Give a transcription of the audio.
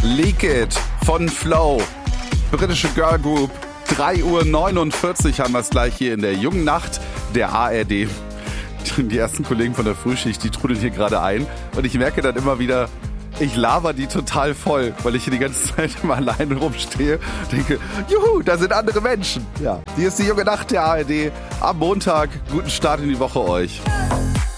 Leak It von Flow. Britische Girl Group. 3:49 Uhr haben wir es gleich hier in der jungen Nacht der ARD. Die ersten Kollegen von der Frühschicht, die trudeln hier gerade ein. Und ich merke dann immer wieder, ich laber die total voll, weil ich hier die ganze Zeit immer alleine rumstehe. Denke, juhu, da sind andere Menschen. Ja, hier ist die junge Nacht der ARD. Am Montag, guten Start in die Woche euch.